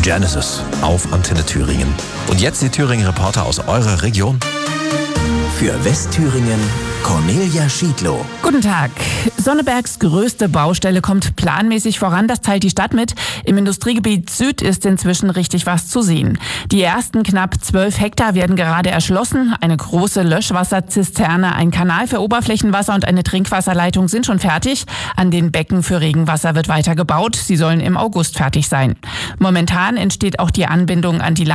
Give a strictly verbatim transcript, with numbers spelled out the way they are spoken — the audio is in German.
Genesis auf Antenne Thüringen. Und jetzt die Thüringen-Reporter aus eurer Region. Für Westthüringen Cornelia Schiedlow. Guten Tag. Sonnebergs größte Baustelle kommt planmäßig voran. Das teilt die Stadt mit. Im Industriegebiet Süd ist inzwischen richtig was zu sehen. Die ersten knapp zwölf Hektar werden gerade erschlossen. Eine große Löschwasserzisterne, ein Kanal für Oberflächenwasser und eine Trinkwasserleitung sind schon fertig. An den Becken für Regenwasser wird weiter gebaut. Sie sollen im August fertig sein. Momentan entsteht auch die Anbindung an die